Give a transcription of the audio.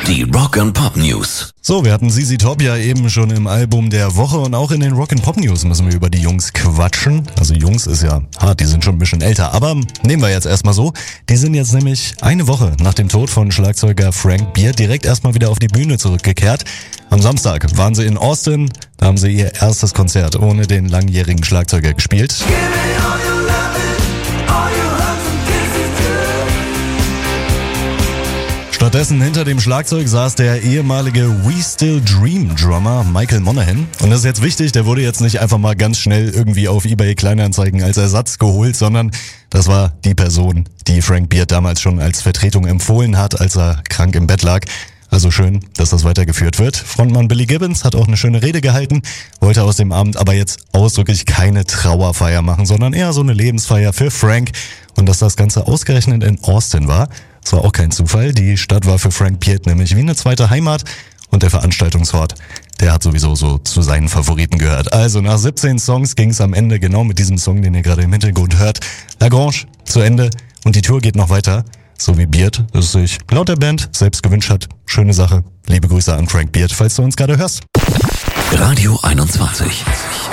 Die Rock & Pop News. So, wir hatten ZZ Top ja eben schon im Album der Woche und auch in den Rock & Pop News müssen wir über die Jungs quatschen. Also Jungs ist ja hart, die sind schon ein bisschen älter, aber nehmen wir jetzt erstmal so. Die sind jetzt nämlich eine Woche nach dem Tod von Schlagzeuger Frank Beard direkt erstmal wieder auf die Bühne zurückgekehrt. Am Samstag waren sie in Austin, da haben sie ihr erstes Konzert ohne den langjährigen Schlagzeuger gespielt. Stattdessen hinter dem Schlagzeug saß der ehemalige We Still Dream Drummer Michael Monaghan. Und das ist jetzt wichtig, der wurde jetzt nicht einfach mal ganz schnell irgendwie auf eBay Kleinanzeigen als Ersatz geholt, sondern das war die Person, die Frank Beard damals schon als Vertretung empfohlen hat, als er krank im Bett lag. Also schön, dass das weitergeführt wird. Frontmann Billy Gibbons hat auch eine schöne Rede gehalten, wollte aus dem Abend aber jetzt ausdrücklich keine Trauerfeier machen, sondern eher so eine Lebensfeier für Frank. Und dass das Ganze ausgerechnet in Austin war, das war auch kein Zufall. Die Stadt war für Frank Beard nämlich wie eine zweite Heimat und der Veranstaltungsort, der hat sowieso so zu seinen Favoriten gehört. Also nach 17 Songs ging es am Ende genau mit diesem Song, den ihr gerade im Hintergrund hört, La Grange zu Ende und die Tour geht noch weiter. So wie Beard es sich laut der Band selbst gewünscht hat. Schöne Sache. Liebe Grüße an Frank Beard, falls du uns gerade hörst. Radio 21.